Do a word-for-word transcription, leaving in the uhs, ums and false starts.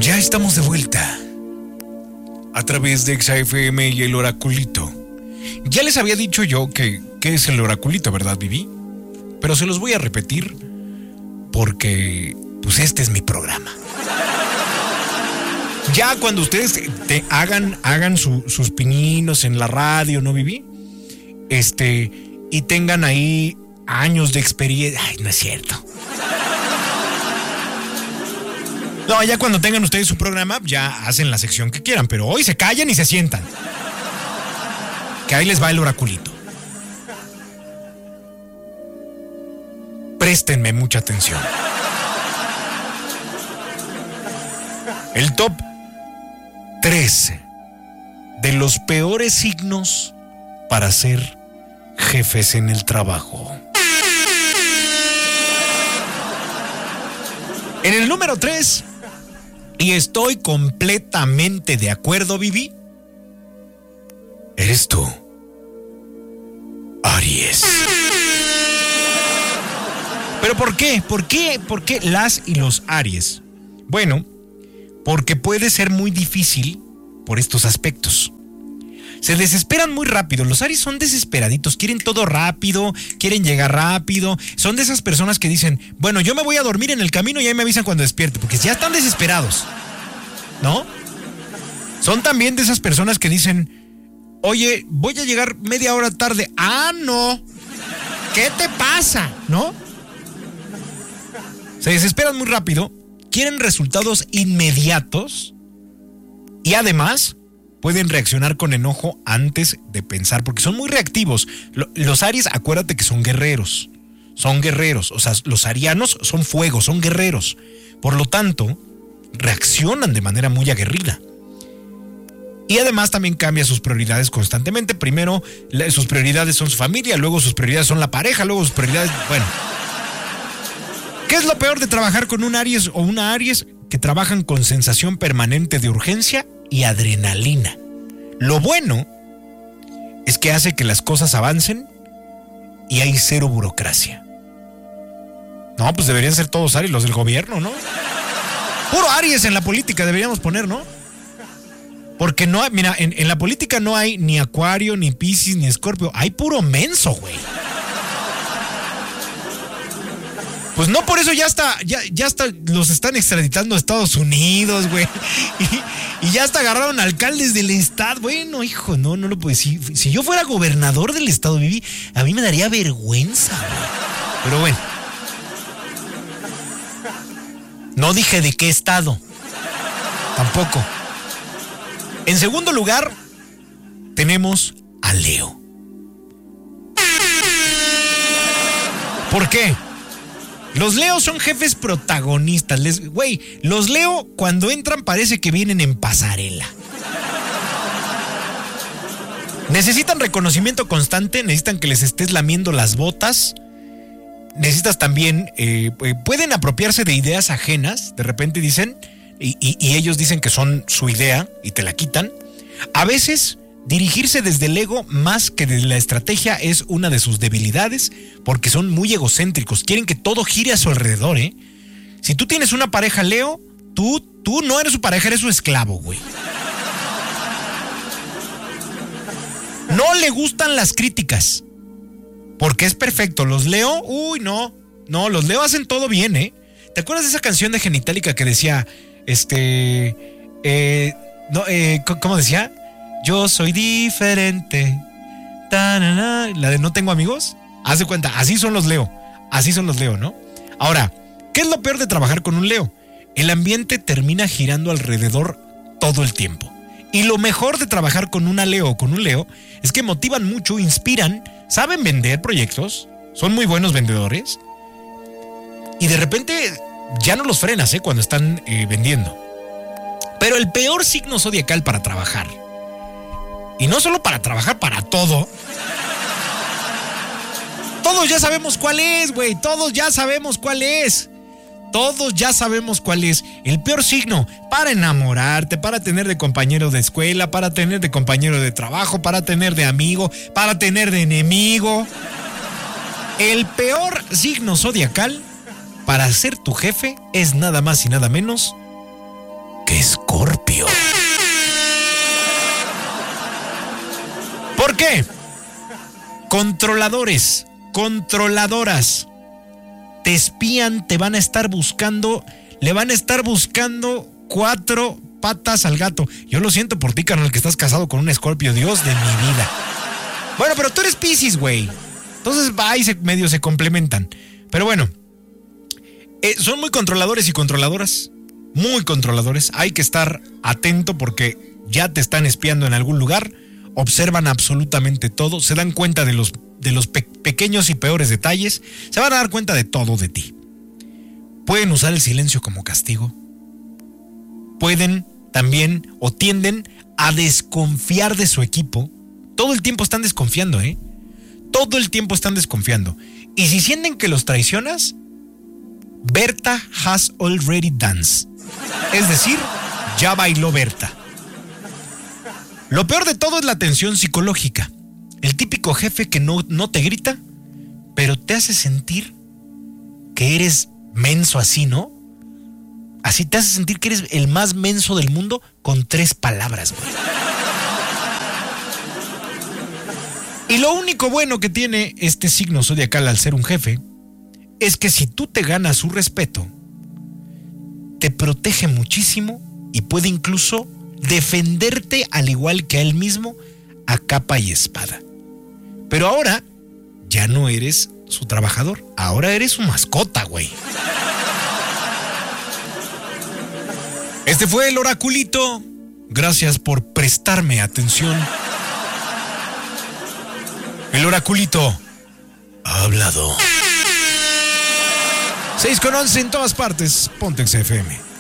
Ya estamos de vuelta a través de Exa F M y el Oraculito. Ya les había dicho yo que, que es el Oraculito, ¿verdad, Vivi? Pero se los voy a repetir porque, pues, este es mi programa. Ya cuando ustedes te, te hagan, hagan su, sus pininos en la radio, ¿no, Vivi? Este, y tengan ahí años de experiencia. Ay, no es cierto. No, ya cuando tengan ustedes su programa, ya hacen la sección que quieran, pero hoy se callan y se sientan. Que ahí les va el oraculito. Préstenme mucha atención. El top tres de los peores signos para ser jefes en el trabajo. En el número tres, y estoy completamente de acuerdo, Vivi, eres tú, Aries. ¿Pero por qué? ¿Por qué? ¿Por qué las y los Aries? Bueno, porque puede ser muy difícil por estos aspectos. Se desesperan muy rápido. Los Aries son desesperaditos, quieren todo rápido, quieren llegar rápido. Son de esas personas que dicen, bueno, yo me voy a dormir en el camino y ahí me avisan cuando despierte, porque ya están desesperados, ¿no? Son también de esas personas que dicen, oye, voy a llegar media hora tarde. Ah, no. ¿Qué te pasa? ¿No? Se desesperan muy rápido, quieren resultados inmediatos y además pueden reaccionar con enojo antes de pensar, porque son muy reactivos. Los Aries, acuérdate que son guerreros. Son guerreros. O sea, los arianos son fuego, son guerreros. Por lo tanto, reaccionan de manera muy aguerrida. Y además también cambia sus prioridades constantemente. Primero, sus prioridades son su familia, luego sus prioridades son la pareja, luego sus prioridades... Bueno. ¿Qué es lo peor de trabajar con un Aries o una Aries? Que trabajan con sensación permanente de urgencia y adrenalina. Lo bueno es que hace que las cosas avancen y hay cero burocracia. No, pues deberían ser todos Aries, los del gobierno, ¿no? Puro Aries en la política deberíamos poner, ¿no? Porque no hay, mira, en, en la política no hay ni Acuario, ni Piscis, ni Escorpio. Hay puro menso, güey. Pues no, por eso ya está, ya, ya está, los están extraditando a Estados Unidos, güey. Y, y ya hasta agarraron alcaldes del estado. Bueno, hijo, no, no lo puedo decir. Si, si yo fuera gobernador del estado, Vivi, a mí me daría vergüenza, güey. Pero bueno. No dije de qué estado. Tampoco. En segundo lugar, tenemos a Leo. ¿Por qué? Los Leo son jefes protagonistas. Les, güey, los Leo cuando entran parece que vienen en pasarela. Necesitan reconocimiento constante, necesitan que les estés lamiendo las botas. Necesitas también, eh, pueden apropiarse de ideas ajenas, de repente dicen, y, y, y ellos dicen que son su idea y te la quitan. A veces dirigirse desde el ego más que desde la estrategia es una de sus debilidades, porque son muy egocéntricos, quieren que todo gire a su alrededor, ¿eh? Si tú tienes una pareja Leo, tú, tú no eres su pareja, eres su esclavo, güey. No le gustan las críticas, porque es perfecto. Los Leo, uy, no, no, los Leo hacen todo bien, ¿eh? ¿Te acuerdas de esa canción de Genitalica que decía, este, eh, no, eh, ¿cómo decía? Yo soy diferente. Ta-na-na. La de no tengo amigos. Haz de cuenta, así son los Leo. Así son los Leo, ¿no? Ahora, ¿qué es lo peor de trabajar con un Leo? El ambiente termina girando alrededor todo el tiempo. Y lo mejor de trabajar con una Leo o con un Leo es que motivan mucho, inspiran, saben vender proyectos, son muy buenos vendedores. Y de repente ya no los frenas, ¿eh? Cuando están eh, vendiendo. Pero el peor signo zodiacal para trabajar, y no solo para trabajar, para todo. Todos ya sabemos cuál es, güey. Todos ya sabemos cuál es. Todos ya sabemos cuál es. El peor signo para enamorarte, para tener de compañero de escuela, para tener de compañero de trabajo, para tener de amigo, para tener de enemigo. El peor signo zodiacal para ser tu jefe es nada más y nada menos que Escorpio. ¿Por qué? Controladores, controladoras. Te espían, te van a estar buscando, le van a estar buscando cuatro patas al gato. Yo lo siento por ti, carnal, que estás casado con un Escorpio, Dios de mi vida. Bueno, pero tú eres Piscis, güey. Entonces va y se, medio se complementan. Pero bueno, eh, son muy controladores y controladoras. Muy controladores. Hay que estar atento porque ya te están espiando en algún lugar. Observan absolutamente todo. Se dan cuenta de los, de los pe- pequeños y peores detalles. Se van a dar cuenta de todo de ti. Pueden usar el silencio como castigo. Pueden también o tienden a desconfiar de su equipo. Todo el tiempo están desconfiando, ¿eh? Todo el tiempo están desconfiando. Y si sienten que los traicionas, Berta has already danced. Es decir, ya bailó Berta. Lo peor de todo es la tensión psicológica. El típico jefe que no, no te grita, pero te hace sentir que eres menso así, ¿no? Así te hace sentir que eres el más menso del mundo con tres palabras, güey. Y lo único bueno que tiene este signo zodiacal al ser un jefe es que si tú te ganas su respeto, te protege muchísimo y puede incluso defenderte al igual que a él mismo a capa y espada. Pero ahora ya no eres su trabajador, ahora eres su mascota, güey. Este fue el oraculito. Gracias por prestarme atención. El oraculito ha hablado. seis con once en todas partes. Pontex F M.